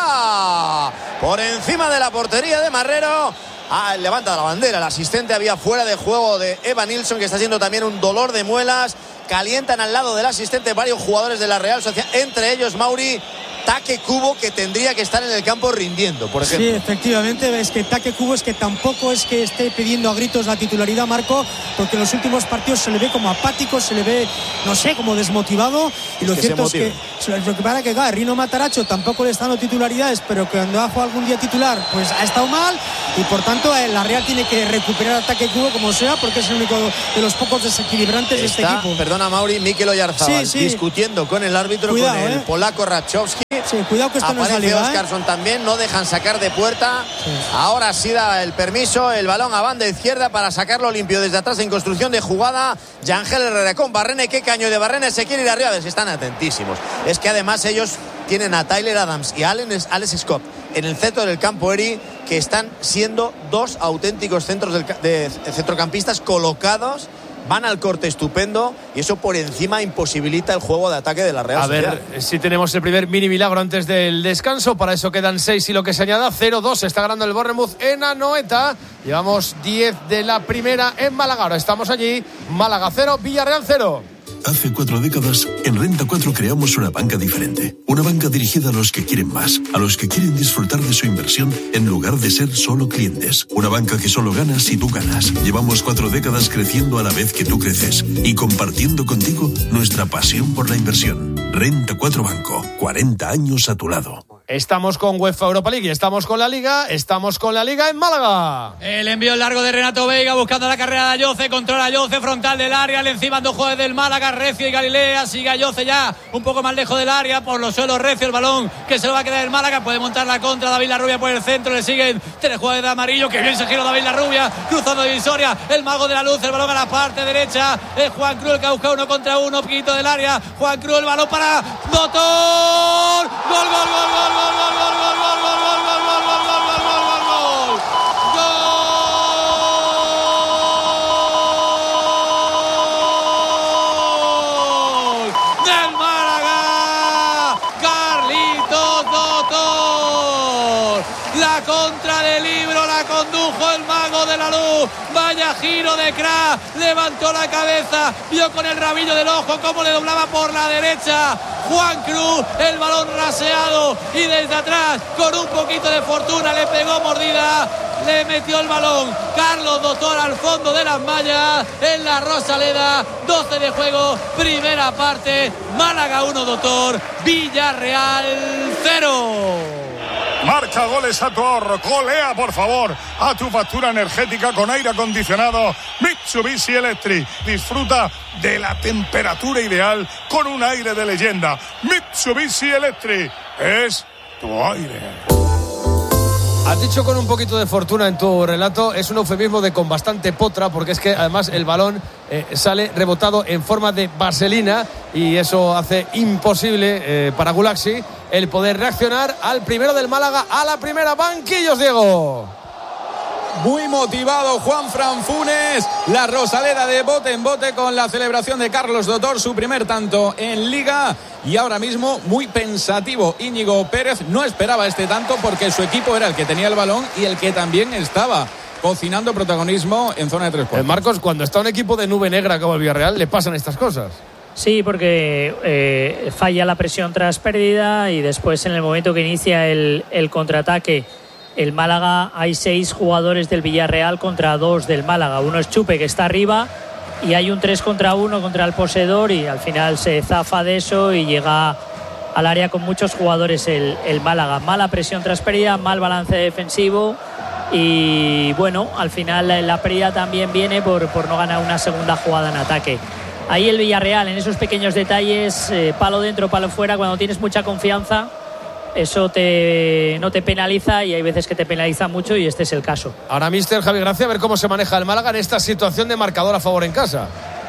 fuera, por encima de la portería de Marrero. Ah, levanta la bandera. El asistente había fuera de juego de Eva Nilsson, que está siendo también un dolor de muelas. Calientan al lado del asistente varios jugadores de la Real Sociedad, entre ellos Mauri Taque Cubo, que tendría que estar en el campo rindiendo, por ejemplo. Sí, efectivamente, es que Taque Cubo es que tampoco es que esté pidiendo a gritos la titularidad, Marco, porque en los últimos partidos se le ve como apático, se le ve, no sé, como desmotivado, y lo que cierto es se que lo que para que claro, Rino Mataracho tampoco le está dando titularidades, pero cuando ha jugado algún día titular, pues ha estado mal, y por tanto eh, la Real tiene que recuperar a Taque Cubo como sea, porque es el único de los pocos desequilibrantes Está, de este equipo. Perdona Mauri, Mikel Oyarzábal, Sí, sí. discutiendo con el árbitro, Cuidado, con el eh. polaco Rachowski. Sí, cuidado que esto no es la Aparece liga, ¿eh? Óscarson también, no dejan sacar de puerta. Sí. Ahora sí da el permiso, el balón a banda izquierda para sacarlo limpio desde atrás en construcción de jugada. Yangel Herrera con Barrene, qué caño de Barrene, se quiere ir arriba, a ver si están atentísimos. Es que además ellos tienen a Tyler Adams y a Alex Scott en el centro del campo, Eri, que están siendo dos auténticos centros del, de centrocampistas colocados. Van al corte estupendo y eso por encima imposibilita el juego de ataque de la Real A Sociedad. ver si tenemos el primer mini milagro antes del descanso. Para eso quedan seis y lo que se añada. cero dos está ganando el Bournemouth en Anoeta. Llevamos diez de la primera en Málaga. Ahora estamos allí. Málaga cero, Villarreal cero. Hace cuatro décadas, en Renta cuatro creamos una banca diferente. Una banca dirigida a los que quieren más, a los que quieren disfrutar de su inversión en lugar de ser solo clientes. Una banca que solo gana si tú ganas. Llevamos cuatro décadas creciendo a la vez que tú creces y compartiendo contigo nuestra pasión por la inversión. Renta cuatro Banco, cuarenta años a tu lado. Estamos con UEFA Europa League y estamos con la Liga. Estamos con la Liga en Málaga. El envío largo de Renato Veiga buscando la carrera de Ayoce, controla Ayoce, frontal del área, le encima dos jugadores del Málaga, Recio y Galilea, sigue Ayoce ya un poco más lejos del área, por los suelos Recio, el balón que se lo va a quedar el Málaga, puede montar la contra, David Larrubia por el centro, le siguen tres jugadores de amarillo, que bien se giró David Larrubia, cruzando divisoria, el mago de la luz, el balón a la parte derecha, es Juan Cruz el que ha buscado uno contra uno, poquito del área, Juan Cruz, el balón para Dotor, gol, gol, gol, gol, gol, gol, gol, gol, gol, gol, gol, gol, gol, gol, gol, gol, gol, gol, gol del Málaga, Carlitos Dotor, la contra de Libro la condujo el mago de la luz, vaya giro de crack, levantó la cabeza, vio con el rabillo del ojo cómo le doblaba por la derecha Juan Cruz, el balón raseado y desde atrás con un poquito de fortuna le pegó mordida, le metió el balón Carlos Dotor al fondo de las mallas en la Rosaleda, doce de juego, primera parte, Málaga uno Dotor, Villarreal cero. Marca goles a tu ahorro, golea por favor a tu factura energética con aire acondicionado Mitsubishi Electric. Disfruta de la temperatura ideal con un aire de leyenda. Mitsubishi Electric es tu aire. Has dicho con un poquito de fortuna en tu relato, es un eufemismo de con bastante potra, porque es que además el balón eh, sale rebotado en forma de vaselina y eso hace imposible eh, para Gulaxi el poder reaccionar al primero del Málaga, a la primera. Banquillos, Diego. Muy motivado Juanfran Funes, la Rosaleda de bote en bote con la celebración de Carlos Dotor, su primer tanto en Liga, y ahora mismo muy pensativo Íñigo Pérez. No esperaba este tanto porque su equipo era el que tenía el balón y el que también estaba cocinando protagonismo en zona de tres cuartos. Eh, Marcos, cuando está un equipo de nube negra como el Villarreal, le pasan estas cosas. Sí, porque eh, falla la presión tras pérdida y después en el momento que inicia el, el contraataque, el Málaga, hay seis jugadores del Villarreal contra dos del Málaga. Uno es Chupe, que está arriba, y hay un tres contra uno contra el poseedor, y al final se zafa de eso y llega al área con muchos jugadores el, el Málaga. Mala presión tras pérdida, mal balance defensivo, y bueno, al final la pérdida también viene por, por no ganar una segunda jugada en ataque. Ahí el Villarreal, en esos pequeños detalles, eh, palo dentro, palo fuera, cuando tienes mucha confianza, eso te, no te penaliza, y hay veces que te penaliza mucho, y este es el caso. Ahora, mister Javi Gracia, a ver cómo se maneja el Málaga en esta situación de marcador a favor en casa.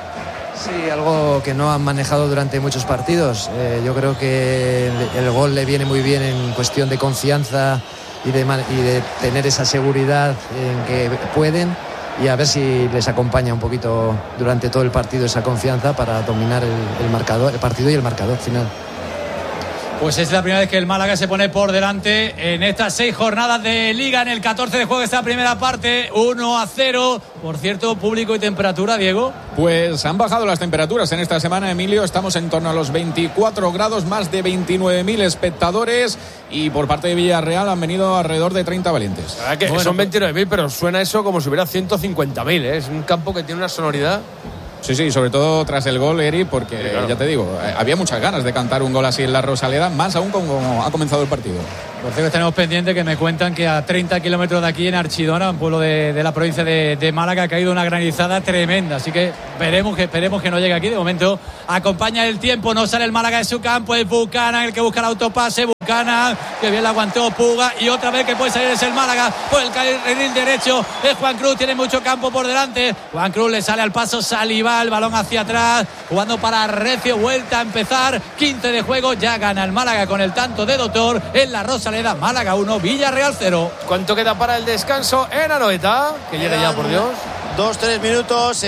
Sí, algo que no han manejado durante muchos partidos. Eh, yo creo que el, el gol le viene muy bien en cuestión de confianza y de, y de tener esa seguridad en que pueden, y a ver si les acompaña un poquito durante todo el partido esa confianza para dominar el, el marcador, el partido y el marcador final. Pues es la primera vez que el Málaga se pone por delante en estas seis jornadas de Liga. En el catorce de juego esta primera parte, uno a cero. Por cierto, público y temperatura, Diego. Pues han bajado las temperaturas en esta semana, Emilio. Estamos en torno a los veinticuatro grados, más de veintinueve mil espectadores, y por parte de Villarreal han venido alrededor de treinta valientes. La verdad que bueno, son veintinueve mil, pero suena eso como si hubiera ciento cincuenta mil, ¿eh? Es un campo que tiene una sonoridad. Sí, sí, sobre todo tras el gol, Eri, porque sí, claro, ya te digo, había muchas ganas de cantar un gol así en la Rosaleda, más aún como ha comenzado el partido. Por cierto, tenemos pendiente que me cuentan que a treinta kilómetros de aquí, en Archidona, un pueblo de, de la provincia de, de Málaga, ha caído una granizada tremenda, así que esperemos que esperemos que no llegue aquí. De momento acompaña el tiempo, no sale el Málaga de su campo, es Buchanan el que busca el autopase, Buchanan, que bien la aguantó Puga, y otra vez que puede salir es el Málaga por el carril derecho, es Juan Cruz, tiene mucho campo por delante, Juan Cruz le sale al paso, Saliba, el balón hacia atrás, jugando para Recio, vuelta a empezar, quince de juego, ya gana el Málaga con el tanto de Dotor en la Rosaleda. Málaga uno, Villarreal cero. ¿Cuánto queda para el descanso en Anoeta? Que llegue ya, por Dios. Dos, tres minutos.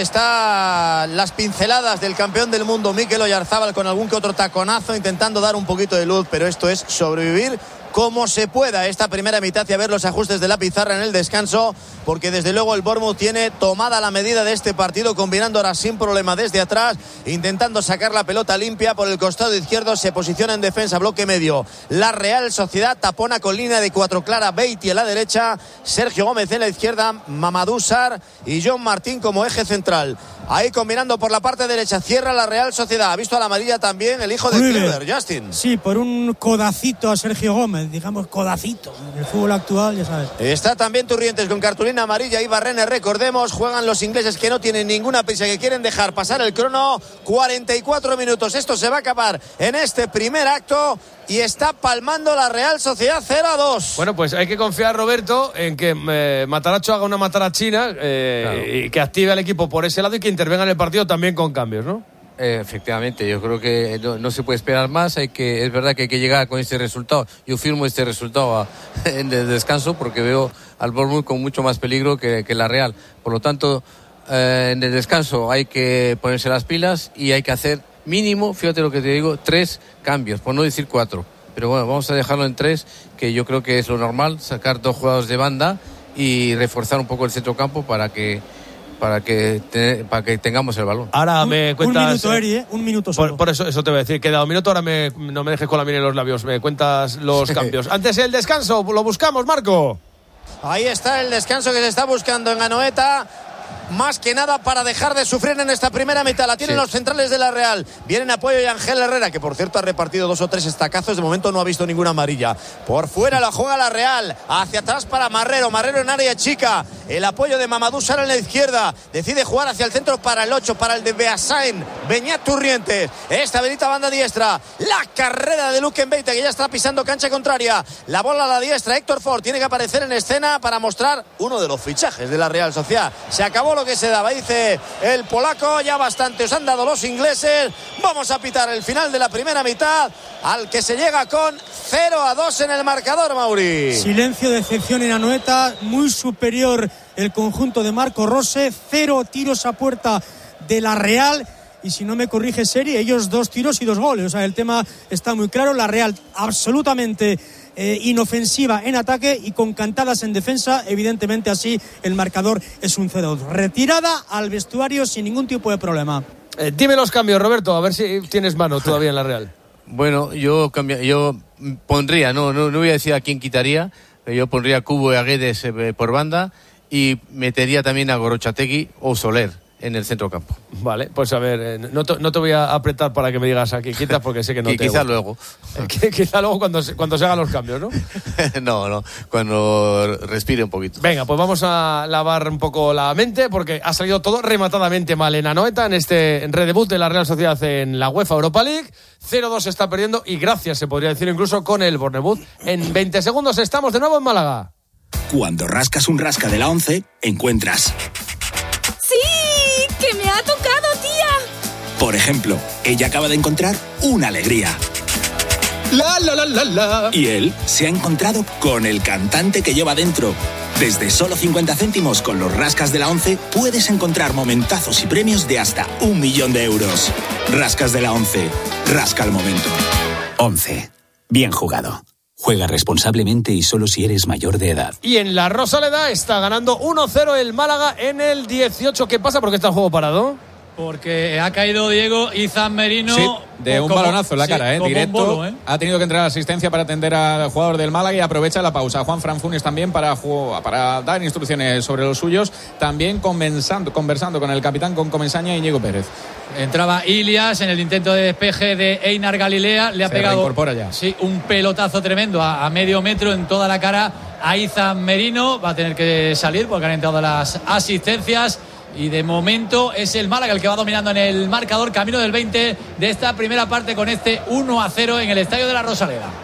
Están las pinceladas del campeón del mundo Mikel Oyarzábal con algún que otro taconazo, intentando dar un poquito de luz, pero esto es sobrevivir como se pueda esta primera mitad y a ver los ajustes de la pizarra en el descanso, porque desde luego el Bournemouth tiene tomada la medida de este partido, combinando ahora sin problema desde atrás, intentando sacar la pelota limpia por el costado izquierdo, se posiciona en defensa, bloque medio. La Real Sociedad tapona con línea de cuatro clara, Beatty a la derecha, Sergio Gómez en la izquierda, Mamadou Sarr y John Martín como eje central. Ahí combinando por la parte derecha, cierra la Real Sociedad. Ha visto a la amarilla también el hijo de Kluivert, Justin. Sí, por un codacito a Sergio Gómez, digamos codacito. En el fútbol actual, ya sabes. Está también Turrientes con cartulina amarilla y Barrene, recordemos, juegan los ingleses que no tienen ninguna prisa, que quieren dejar pasar el crono. cuarenta y cuatro minutos, esto se va a acabar en este primer acto y está palmando la Real Sociedad cero a dos. Bueno, pues hay que confiar, Roberto, en que eh, Mataracho haga una matarachina eh, claro, y que active al equipo por ese lado y que intervenga en el partido también con cambios, ¿no? Eh, efectivamente, yo creo que no, no se puede esperar más. Hay que, es verdad que hay que llegar con este resultado. Yo firmo este resultado a, en el descanso porque veo al Bournemouth con mucho más peligro que, que la Real. Por lo tanto, eh, en el descanso hay que ponerse las pilas y hay que hacer mínimo, fíjate lo que te digo, tres cambios, por no decir cuatro. Pero bueno, vamos a dejarlo en tres, que yo creo que es lo normal, sacar dos jugadores de banda y reforzar un poco el centrocampo para que para que te, para que tengamos el balón. Ahora me cuentas... Un minuto, Eri, ¿eh? Un minuto solo. Por, por eso, eso te voy a decir. Queda un minuto, ahora me, no me dejes con la miel en los labios. Me cuentas los cambios. Antes el descanso, lo buscamos, Marco. Ahí está el descanso que se está buscando en Anoeta. Más que nada para dejar de sufrir en esta primera mitad. La tienen sí. los centrales de la Real. Viene en apoyo de Ángel Herrera, que por cierto ha repartido dos o tres estacazos. De momento no ha visto ninguna amarilla. Por fuera la juega la Real. Hacia atrás para Marrero. Marrero en área chica. El apoyo de Mamadou Sarr en la izquierda. Decide jugar hacia el centro para el ocho, para el de Beasain. Beñat Turrientes. Esta habilita banda diestra. La carrera de Luque Enveite, que ya está pisando cancha contraria. La bola a la diestra. Héctor Ford tiene que aparecer en escena para mostrar uno de los fichajes de la Real Sociedad. Se acabó lo que se daba, dice el polaco. Ya bastante os han dado los ingleses. Vamos a pitar el final de la primera mitad, al que se llega con cero a dos en el marcador, Mauri. Silencio de excepción en Anoeta, muy superior el conjunto de Marco Rose, cero tiros a puerta de la Real, y si no me corrige Seri, ellos dos tiros y dos goles. O sea, el tema está muy claro, la Real absolutamente eh, inofensiva en ataque y con cantadas en defensa. Evidentemente así el marcador es un cero dos. Retirada al vestuario sin ningún tipo de problema. Eh, dime los cambios, Roberto, a ver si tienes mano todavía en la Real. Bueno, yo cambia, yo pondría, no, no, no voy a decir a quién quitaría, pero yo pondría a Cubo y a Guedes eh, por banda y metería también a Gorrotxategi o Soler en el centro campo. Vale, pues a ver, eh, no, te, no te voy a apretar para que me digas a quién quitas, porque sé que no te... Quizá luego. Quizá luego cuando se, cuando se hagan los cambios, ¿no? no, no, cuando respire un poquito. Venga, pues vamos a lavar un poco la mente, porque ha salido todo rematadamente mal en Anoeta, en este redebut de la Real Sociedad en la UEFA Europa League. cero dos se está perdiendo, y gracias, se podría decir incluso, con el Bournemouth. En veinte segundos estamos de nuevo en Málaga. Cuando rascas un rasca de la once, encuentras... ¡Sí! ¡Que me ha tocado, tía! Por ejemplo, ella acaba de encontrar una alegría. La, la, la, la, la. Y él se ha encontrado con el cantante que lleva dentro. Desde solo cincuenta céntimos con los rascas de la once puedes encontrar momentazos y premios de hasta un millón de euros. Rascas de la once. Rasca el momento. once. Bien jugado. Juega responsablemente y solo si eres mayor de edad. Y en la Rosaleda está ganando uno cero el Málaga en el dieciocho. ¿Qué pasa? ¿Por qué está el juego parado? Porque ha caído Diego Izan Merino. Sí, de un como, balonazo en la sí, cara, ¿eh? Directo. Bolo, ¿eh? Ha tenido que entrar a asistencia para atender al jugador del Málaga y aprovecha la pausa. Juan Fran Funes también para, para dar instrucciones sobre los suyos. También conversando, conversando con el capitán, con Comesaña y Íñigo Pérez. Entraba Ilias en el intento de despeje de Einar Galilea. Le ha Se pegado reincorpora ya. Sí, un pelotazo tremendo a, a medio metro en toda la cara a Izan Merino. Va a tener que salir porque han entrado las asistencias. Y de momento es el Málaga el que va dominando en el marcador, camino del veinte de esta primera parte, con este uno a cero en el estadio de la Rosaleda.